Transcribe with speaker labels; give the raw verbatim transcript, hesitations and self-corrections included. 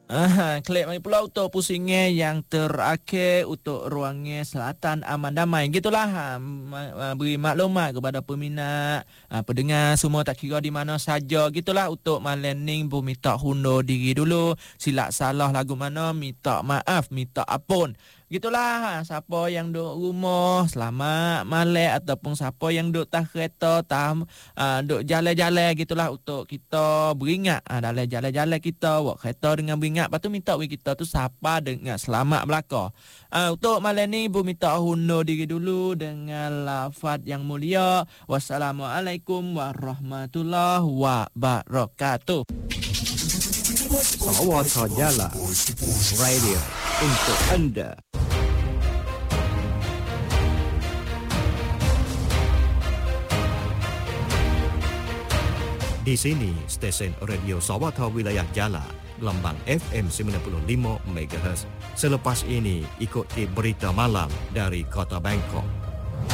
Speaker 1: Ah, klik mai pula untuk pusingnya yang terakhir untuk ruangnya selatan aman damai. Gitulah ha, ma- beri maklumat kepada peminat, ha, pendengar semua tak kira di mana saja. Gitulah untuk malam ni bu minta hundur diri dulu. Silap salah lagu mana minta maaf, minta ampun. Gitulah ha, siapa yang duduk rumah selamat malam ataupun siapa yang duduk tak kereta tak uh, duduk jalan-jalan gitulah untuk kita beringat ha, dalam jalan-jalan kita buat kereta dengan beringat. Lepas tu minta we kita tu siapa dengan selamat belaka. Uh, untuk malam ni ibu minta hundur diri dulu dengan lafaz yang mulia. Wassalamualaikum warahmatullahi wabarakatuh.
Speaker 2: Sawata Jala Radio untuk anda. Di sini stesen radio Sawata Wilayah Jala, gelombang F M sembilan puluh lima megahertz. Selepas ini ikuti berita malam dari Kota Bangkok.